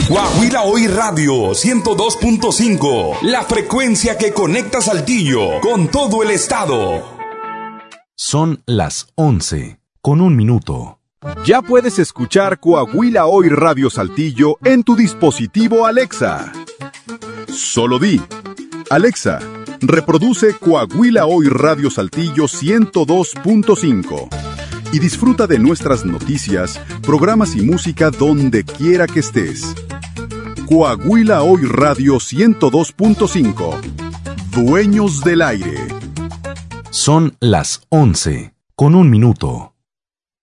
Coahuila Hoy Radio 102.5, la frecuencia que conecta Saltillo con todo el estado. Son las 11:01. Ya puedes escuchar Coahuila Hoy Radio Saltillo en tu dispositivo Alexa. Solo di: Alexa, reproduce Coahuila Hoy Radio Saltillo 102.5 y disfruta de nuestras noticias, programas y música donde quiera que estés. Coahuila Hoy Radio 102.5. Dueños del aire. Son las 11:01.